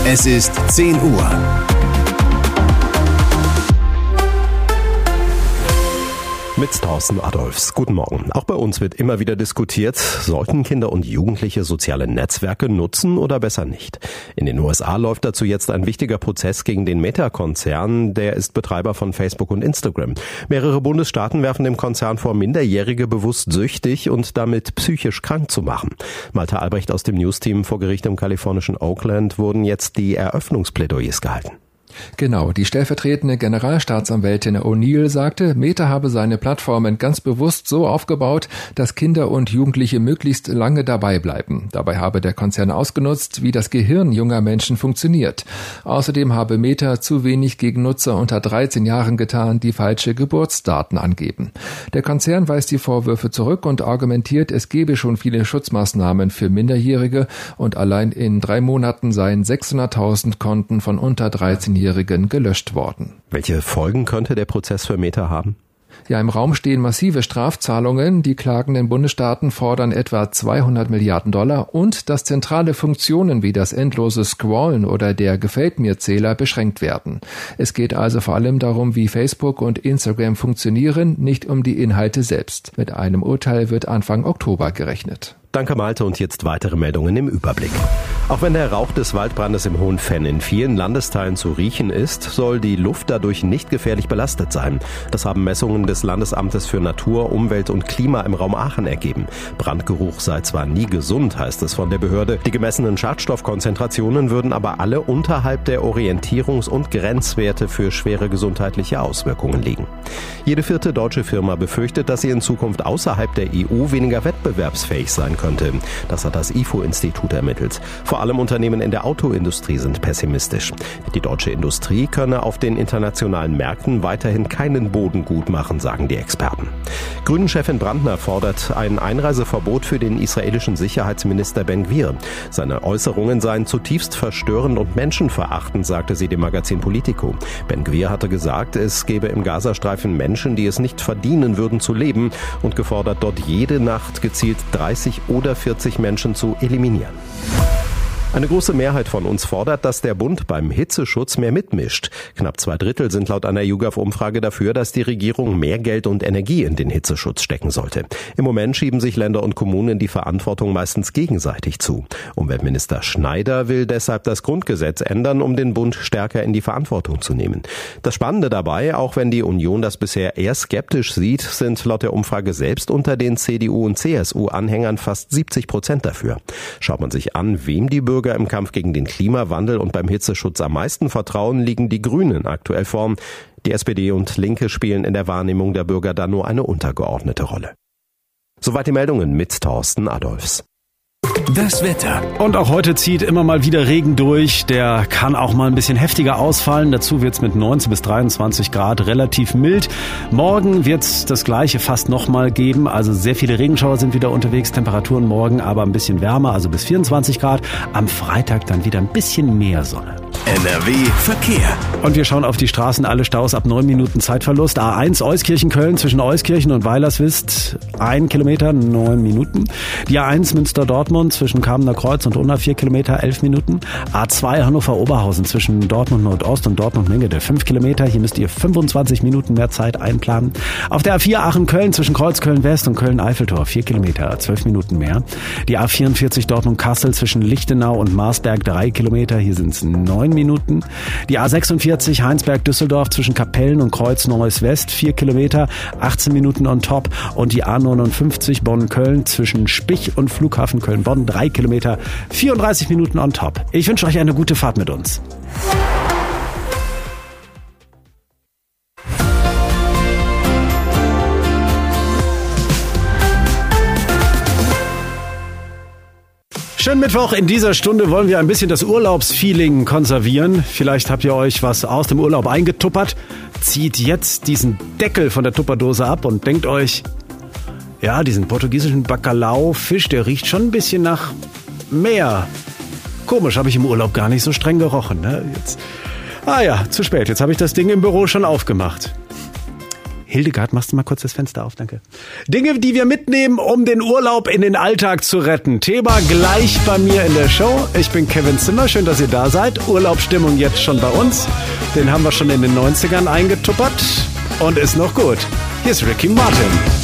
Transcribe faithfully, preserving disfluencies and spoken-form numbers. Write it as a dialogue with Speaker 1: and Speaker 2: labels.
Speaker 1: Es ist zehn Uhr.
Speaker 2: Mit Thorsten Adolfs. Guten Morgen. Auch bei uns wird immer wieder diskutiert, sollten Kinder und Jugendliche soziale Netzwerke nutzen oder besser nicht? In den U S A läuft dazu jetzt ein wichtiger Prozess gegen den Meta-Konzern, der ist Betreiber von Facebook und Instagram. Mehrere Bundesstaaten werfen dem Konzern vor, Minderjährige bewusst süchtig und damit psychisch krank zu machen. Malte Albrecht aus dem News-Team vor Gericht im kalifornischen Oakland wurden jetzt die Eröffnungsplädoyers gehalten.
Speaker 3: Genau, die stellvertretende Generalstaatsanwältin O'Neill sagte, Meta habe seine Plattformen ganz bewusst so aufgebaut, dass Kinder und Jugendliche möglichst lange dabei bleiben. Dabei habe der Konzern ausgenutzt, wie das Gehirn junger Menschen funktioniert. Außerdem habe Meta zu wenig gegen Nutzer unter dreizehn Jahren getan, die falsche Geburtsdaten angeben. Der Konzern weist die Vorwürfe zurück und argumentiert, es gebe schon viele Schutzmaßnahmen für Minderjährige und allein in drei Monaten seien sechshunderttausend Konten von unter dreizehnjährigen gelöscht worden.
Speaker 2: Welche Folgen könnte der Prozess für Meta haben?
Speaker 3: Ja, im Raum stehen massive Strafzahlungen. Die klagenden Bundesstaaten fordern etwa zweihundert Milliarden Dollar und dass zentrale Funktionen wie das endlose Scrollen oder der Gefällt-mir-Zähler beschränkt werden. Es geht also vor allem darum, wie Facebook und Instagram funktionieren, nicht um die Inhalte selbst. Mit einem Urteil wird Anfang Oktober gerechnet.
Speaker 2: Danke Malte und jetzt weitere Meldungen im Überblick. Auch wenn der Rauch des Waldbrandes im Hohen Venn in vielen Landesteilen zu riechen ist, soll die Luft dadurch nicht gefährlich belastet sein. Das haben Messungen des Landesamtes für Natur, Umwelt und Klima im Raum Aachen ergeben. Brandgeruch sei zwar nie gesund, heißt es von der Behörde. Die gemessenen Schadstoffkonzentrationen würden aber alle unterhalb der Orientierungs- und Grenzwerte für schwere gesundheitliche Auswirkungen liegen. Jede vierte deutsche Firma befürchtet, dass sie in Zukunft außerhalb der E U weniger wettbewerbsfähig sein könnte. Das hat das I F O-Institut ermittelt. Vor allem Unternehmen in der Autoindustrie sind pessimistisch. Die deutsche Industrie könne auf den internationalen Märkten weiterhin keinen Boden gut machen, sagen die Experten. Grünen-Chefin Brandner fordert ein Einreiseverbot für den israelischen Sicherheitsminister Ben-Gvir. Seine Äußerungen seien zutiefst verstörend und menschenverachtend, sagte sie dem Magazin Politico. Ben-Gvir hatte gesagt, es gebe im Gazastreifen Menschen, die es nicht verdienen würden zu leben, und gefordert, dort jede Nacht gezielt dreißig oder vierzig Menschen zu eliminieren. Eine große Mehrheit von uns fordert, dass der Bund beim Hitzeschutz mehr mitmischt. Knapp zwei Drittel sind laut einer YouGov-Umfrage dafür, dass die Regierung mehr Geld und Energie in den Hitzeschutz stecken sollte. Im Moment schieben sich Länder und Kommunen die Verantwortung meistens gegenseitig zu. Umweltminister Schneider will deshalb das Grundgesetz ändern, um den Bund stärker in die Verantwortung zu nehmen. Das Spannende dabei, auch wenn die Union das bisher eher skeptisch sieht, sind laut der Umfrage selbst unter den C D U- und C S U-Anhängern fast siebzig Prozent dafür. Schaut man sich an, wem die Bürger im Kampf gegen den Klimawandel und beim Hitzeschutz am meisten vertrauen, liegen die Grünen aktuell vorn. Die S P D und Linke spielen in der Wahrnehmung der Bürger da nur eine untergeordnete Rolle. Soweit die Meldungen mit Thorsten Adolfs.
Speaker 1: Das Wetter.
Speaker 4: Und auch heute zieht immer mal wieder Regen durch. Der kann auch mal ein bisschen heftiger ausfallen. Dazu wird es mit neunzehn bis dreiundzwanzig Grad relativ mild. Morgen wird es das Gleiche fast nochmal geben. Also sehr viele Regenschauer sind wieder unterwegs. Temperaturen morgen aber ein bisschen wärmer, also bis vierundzwanzig Grad. Am Freitag dann wieder ein bisschen mehr Sonne.
Speaker 1: N R W Verkehr.
Speaker 4: Und wir schauen auf die Straßen, alle Staus ab neun Minuten Zeitverlust. A eins Euskirchen-Köln zwischen Euskirchen und Weilerswist, ein Kilometer, neun Minuten. Die A eins Münster-Dortmund zwischen Kamener Kreuz und Unna, vier Kilometer, elf Minuten. A zwei Hannover-Oberhausen zwischen Dortmund Nordost und Dortmund Mengede, fünf Kilometer. Hier müsst ihr fünfundzwanzig Minuten mehr Zeit einplanen. Auf der A vier Aachen-Köln zwischen Kreuzköln-West und Köln-Eiffeltor, vier Kilometer, zwölf Minuten mehr. Die A vierundvierzig Dortmund-Kassel zwischen Lichtenau und Marsberg, drei Kilometer. Hier sind es neun Minuten. Die A sechsundvierzig Heinsberg-Düsseldorf zwischen Kapellen und Kreuz-Neuss-West, vier Kilometer, achtzehn Minuten on top. Und die A neunundfünfzig Bonn-Köln zwischen Spich und Flughafen Köln-Bonn, drei Kilometer, vierunddreißig Minuten on top. Ich wünsche euch eine gute Fahrt mit uns. Schönen Mittwoch. In dieser Stunde wollen wir ein bisschen das Urlaubsfeeling konservieren. Vielleicht habt ihr euch was aus dem Urlaub eingetuppert. Zieht jetzt diesen Deckel von der Tupperdose ab und denkt euch, ja, diesen portugiesischen Bacalhau-Fisch, der riecht schon ein bisschen nach Meer. Komisch, habe ich im Urlaub gar nicht so streng gerochen. Ne? Jetzt, ah ja, zu spät. Jetzt habe ich das Ding im Büro schon aufgemacht. Hildegard, machst du mal kurz das Fenster auf, danke. Dinge, die wir mitnehmen, um den Urlaub in den Alltag zu retten. Thema gleich bei mir in der Show. Ich bin Kevin Zimmer, schön, dass ihr da seid. Urlaubsstimmung jetzt schon bei uns. Den haben wir schon in den neunzigern eingetuppert und ist noch gut. Hier ist Ricky Martin.